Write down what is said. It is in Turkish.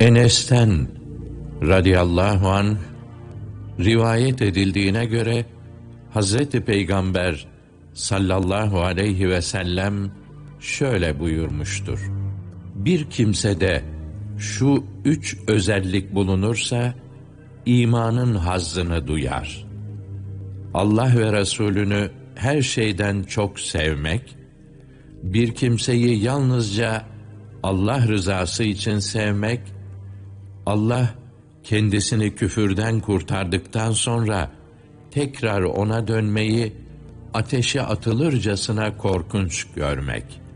Enes'ten radıyallahu anh rivayet edildiğine göre Hazreti Peygamber sallallahu aleyhi ve sellem şöyle buyurmuştur: Bir kimsede şu 3 özellik bulunursa imanın hazzını duyar. Allah ve Resulünü her şeyden çok sevmek, bir kimseyi yalnızca Allah rızası için sevmek, Allah kendisini küfürden kurtardıktan sonra tekrar ona dönmeyi ateşe atılırcasına korkunç görmek.